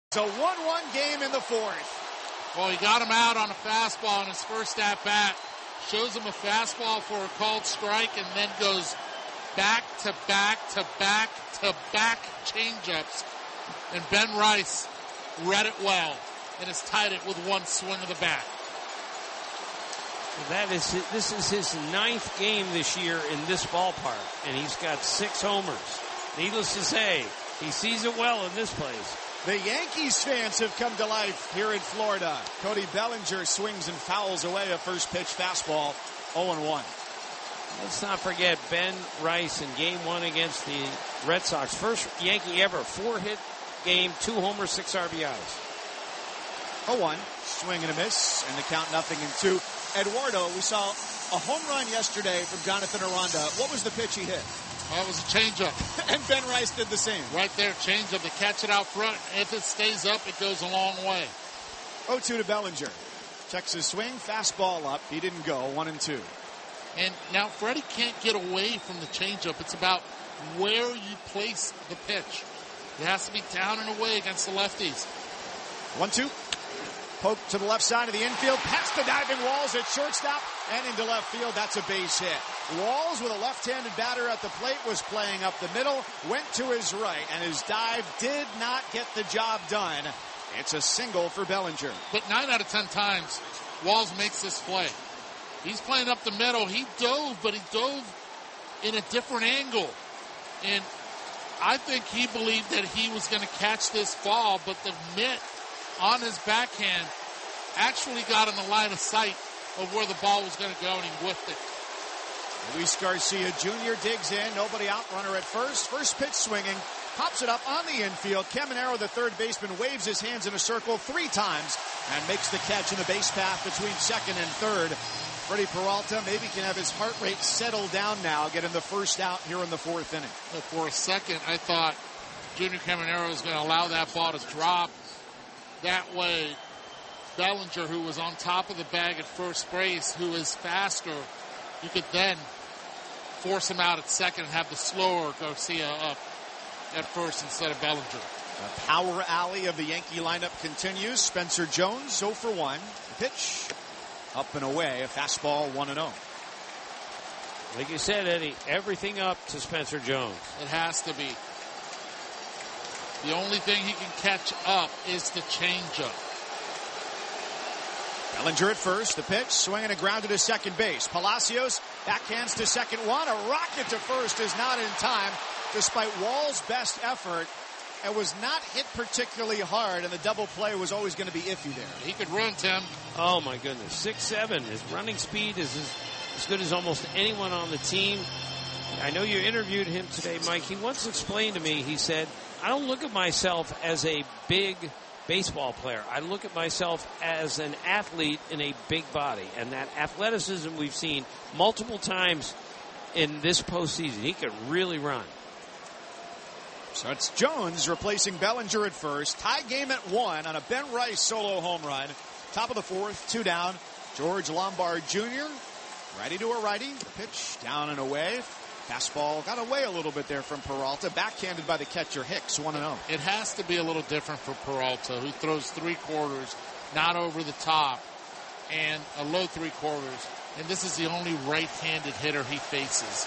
It's a 1-1 game in the fourth. Well, he got him out on a fastball in his first at-bat. Shows him a fastball for a called strike and then goes back to back to back to back changeups. And Ben Rice read it well and has tied it with one swing of the bat. This is his 9th game this year in this ballpark, and he's got 6 homers. Needless to say, he sees it well in this place. The Yankees fans have come to life here in Florida. Cody Bellinger swings and fouls away a first pitch fastball, 0-1. Let's not forget Ben Rice in game 1 against the Red Sox. First Yankee ever, 4-hit game, 2 homers, 6 RBIs. 0-1, swing and a miss, and the count 0-2. Eduardo, we saw a home run yesterday from Jonathan Aranda. What was the pitch he hit? Well, it was a changeup. And Ben Rice did the same. Right there, changeup to catch it out front. If it stays up, it goes a long way. 0-2 to Bellinger. Checks his swing, fastball up. He didn't go, 1-2. And now Freddie can't get away from the changeup. It's about where you place the pitch. It has to be down and away against the lefties. 1-2. Poke to the left side of the infield, past the diving Walls at shortstop, and into left field. That's a base hit. Walls, with a left-handed batter at the plate, was playing up the middle, went to his right, and his dive did not get the job done. It's a single for Bellinger. But 9 out of 10 times, Walls makes this play. He's playing up the middle. He dove, but he dove in a different angle. And I think he believed that he was going to catch this ball, but the mitt on his backhand actually got in the line of sight of where the ball was going to go, and he whiffed it. Luis Garcia Jr. digs in. Nobody out. Runner at first. First pitch swinging. Pops it up on the infield. Caminero, the third baseman, waves his hands in a circle 3 times and makes the catch in the base path between second and third. Freddie Peralta maybe can have his heart rate settle down now, getting the first out here in the 4th inning. For a second, I thought Junior Caminero was going to allow that ball to drop. That way, Bellinger, who was on top of the bag at first base, who is faster, you could then force him out at second and have the slower Garcia up at first instead of Bellinger. The power alley of the Yankee lineup continues. Spencer Jones, 0 for 1. The pitch, up and away, a fastball, 1-0. Like you said, Eddie, everything up to Spencer Jones. It has to be. The only thing he can catch up is the changeup. Bellinger at first. The pitch, swinging a grounded to second base. Palacios backhands to second one. A rocket to first is not in time, despite Wall's best effort. It was not hit particularly hard, and the double play was always going to be iffy there. He could run, Tim. Oh, my goodness. 6'7". His running speed is as good as almost anyone on the team. I know you interviewed him today, Mike. He once explained to me, he said, I don't look at myself as a big baseball player. I look at myself as an athlete in a big body. And that athleticism we've seen multiple times in this postseason. He could really run. So it's Jones replacing Bellinger at first. Tie game at 1 on a Ben Rice solo home run. Top of the 4th, 2 down. George Lombard Jr. righty to a righty. The pitch down and away. Fastball got away a little bit there from Peralta. Backhanded by the catcher Hicks, 1-0. It has to be a little different for Peralta, who throws 3/4, not over the top, and a low 3/4. And this is the only right-handed hitter he faces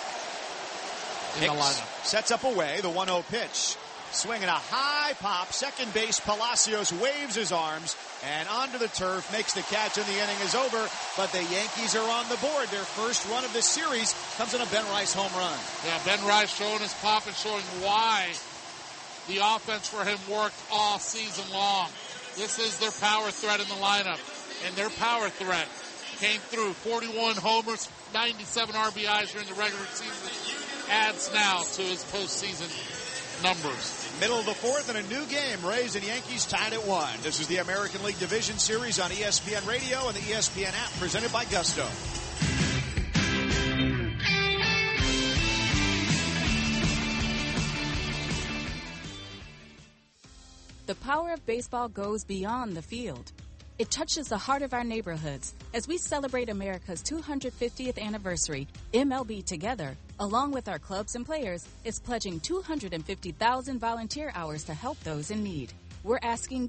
in the lineup. Sets up away, the 1-0 pitch. Swinging a high pop. Second base, Palacios waves his arms and onto the turf, makes the catch, and the inning is over. But the Yankees are on the board. Their first run of this series comes in a Ben Rice home run. Yeah, Ben Rice showing his pop and showing why the offense for him worked all season long. This is their power threat in the lineup, and their power threat came through. 41 homers, 97 RBIs during the regular season. Adds now to his postseason numbers. Middle of the 4th and a new game. Rays and Yankees tied at 1. This is the American League Division Series on ESPN Radio and the ESPN app, presented by Gusto. The power of baseball goes beyond the field. It touches the heart of our neighborhoods. As we celebrate America's 250th anniversary, MLB Together, along with our clubs and players, is pledging 250,000 volunteer hours to help those in need. We're asking